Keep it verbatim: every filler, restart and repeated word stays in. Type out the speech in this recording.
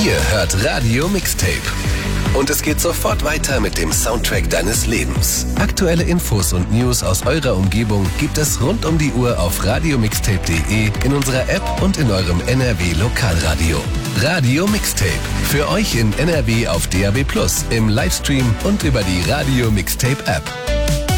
Ihr hört Radio Mixtape. Und es geht sofort weiter mit dem Soundtrack deines Lebens. Aktuelle Infos und News aus eurer Umgebung gibt es rund um die Uhr auf radiomixtape punkt de, in unserer App und in eurem N R W Lokalradio. Radio Mixtape. Für euch in N R W auf D A B plus, im Livestream und über die Radio Mixtape App.